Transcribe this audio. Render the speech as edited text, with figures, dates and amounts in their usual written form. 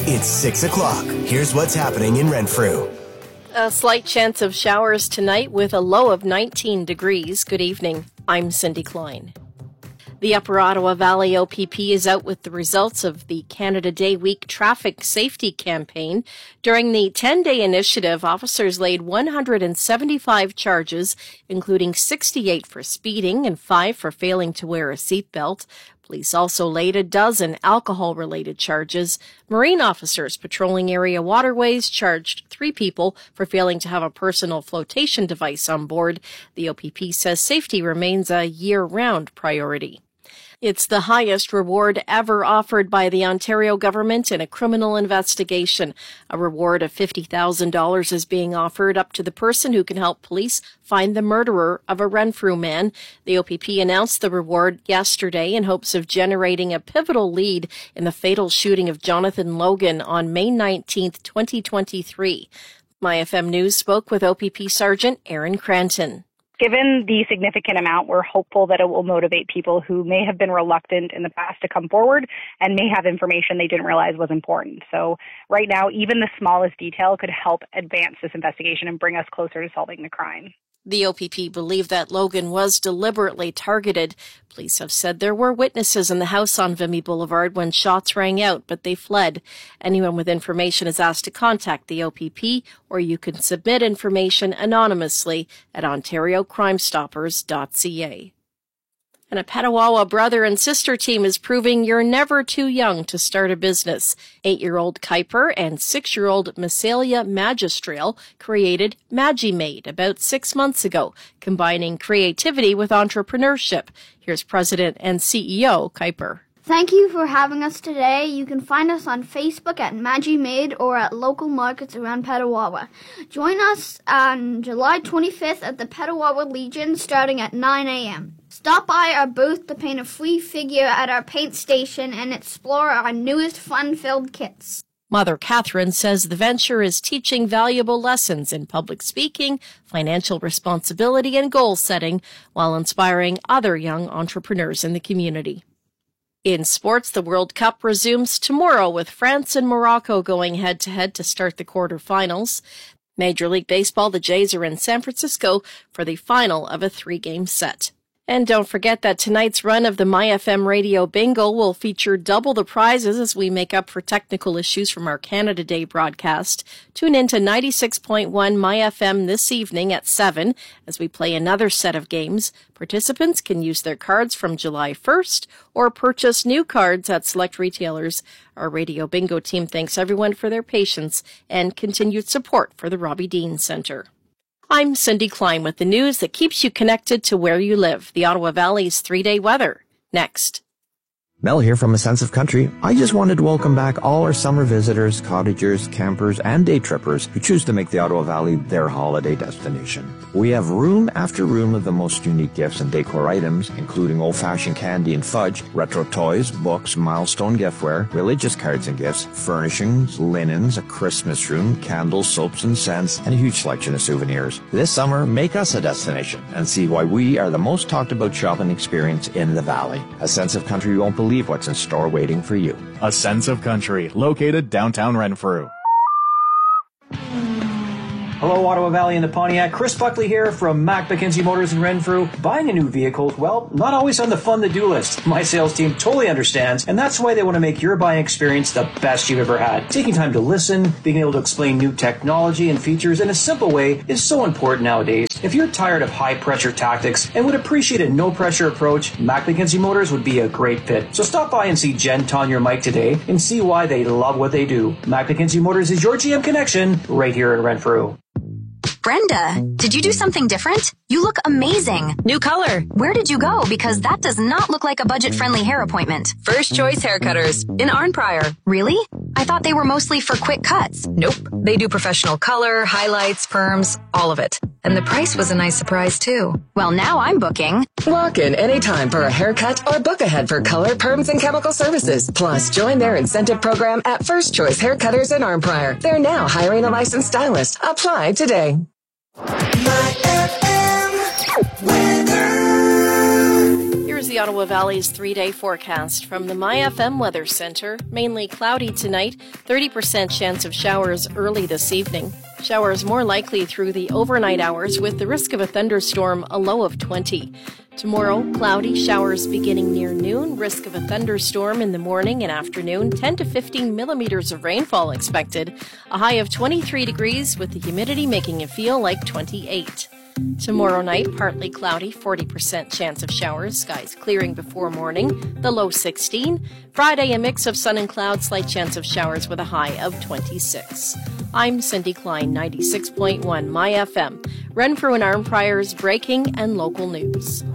It's 6 o'clock. Here's what's happening in Renfrew. A slight chance of showers tonight with a low of 19 degrees. Good evening. I'm Cindy Klein. The Upper Ottawa Valley OPP is out with the results of the Canada Day Week traffic safety campaign. During the 10-day initiative, officers laid 175 charges, including 68 for speeding and 5 for failing to wear a seatbelt. Police also laid a dozen alcohol-related charges. Marine officers patrolling area waterways charged 3 people for failing to have a personal flotation device on board. The OPP says safety remains a year-round priority. It's the highest reward ever offered by the Ontario government in a criminal investigation. A reward of $50,000 is being offered up to the person who can help police find the murderer of a Renfrew man. The OPP announced the reward yesterday in hopes of generating a pivotal lead in the fatal shooting of Jonathan Logan on May 19, 2023. MyFM News spoke with OPP Sergeant Aaron Cranton. Given the significant amount, we're hopeful that it will motivate people who may have been reluctant in the past to come forward and may have information they didn't realize was important. So right now, even the smallest detail could help advance this investigation and bring us closer to solving the crime. The OPP believe that Logan was deliberately targeted. Police have said there were witnesses in the house on Vimy Boulevard when shots rang out, but they fled. Anyone with information is asked to contact the OPP, or you can submit information anonymously at ontariocrimestoppers.ca. And a Petawawa brother and sister team is proving you're never too young to start a business. 8-year-old Kuiper and 6-year-old Masalia Magistral created MagiMade about 6 months ago, combining creativity with entrepreneurship. Here's President and CEO Kuiper. Thank you for having us today. You can find us on Facebook at MagiMade or at local markets around Petawawa. Join us on July 25th at the Petawawa Legion starting at 9 a.m. Stop by our booth to paint a free figure at our paint station and explore our newest fun-filled kits. Mother Catherine says the venture is teaching valuable lessons in public speaking, financial responsibility, and goal setting while inspiring other young entrepreneurs in the community. In sports, the World Cup resumes tomorrow with France and Morocco going head-to-head to start the quarterfinals. Major League Baseball, the Jays are in San Francisco for the final of a 3-game set. And don't forget that tonight's run of the MyFM Radio Bingo will feature double the prizes as we make up for technical issues from our Canada Day broadcast. Tune in to 96.1 MyFM this evening at 7 as we play another set of games. Participants can use their cards from July 1st or purchase new cards at select retailers. Our Radio Bingo team thanks everyone for their patience and continued support for the Robbie Dean Centre. I'm Cindy Klein with the news that keeps you connected to where you live. The Ottawa Valley's 3-day weather. Next. Mel here from A Sense of Country. I just wanted to welcome back all our summer visitors, cottagers, campers, and day trippers who choose to make the Ottawa Valley their holiday destination. We have room after room of the most unique gifts and decor items, including old-fashioned candy and fudge, retro toys, books, milestone giftware, religious cards and gifts, furnishings, linens, a Christmas room, candles, soaps and scents, and a huge selection of souvenirs. This summer, make us a destination and see why we are the most talked about shopping experience in the Valley. A Sense of Country won't believe what's in store waiting for you. A Sense of Country, located downtown Renfrew. Hello, Ottawa Valley and the Pontiac. Chris Buckley here from Mac McKenzie Motors in Renfrew. Buying a new vehicle, well, not always on the fun-to-do list. My sales team totally understands, and that's why they want to make your buying experience the best you've ever had. Taking time to listen, being able to explain new technology and features in a simple way is so important nowadays. If you're tired of high-pressure tactics and would appreciate a no-pressure approach, Mac McKenzie Motors would be a great fit. So stop by and see Jen, Tanya, or Mike today and see why they love what they do. Mac McKenzie Motors is your GM connection right here in Renfrew. Brenda, did you do something different? You look amazing. New color. Where did you go? Because that does not look like a budget-friendly hair appointment. First Choice Haircutters in Arnprior. Really? I thought they were mostly for quick cuts. Nope. They do professional color, highlights, perms, all of it. And the price was a nice surprise, too. Well, now I'm booking. Walk in anytime for a haircut or book ahead for color, perms, and chemical services. Plus, join their incentive program at First Choice Haircutters in Arnprior. They're now hiring a licensed stylist. Apply today. Here's the the Ottawa Valley's 3-day forecast from the MyFM Weather Centre. Mainly cloudy tonight, 30% chance of showers early this evening. Showers more likely through the overnight hours with the risk of a thunderstorm, a low of 20. Tomorrow, cloudy, showers beginning near noon, risk of a thunderstorm in the morning and afternoon, 10 to 15 millimeters of rainfall expected, a high of 23 degrees with the humidity making it feel like 28. Tomorrow night, partly cloudy, 40% chance of showers, skies clearing before morning, the low 16. Friday, a mix of sun and clouds, slight chance of showers with a high of 26. I'm Cindy Klein, 96.1 MyFM. Renfrew and Arnprior's breaking and local news.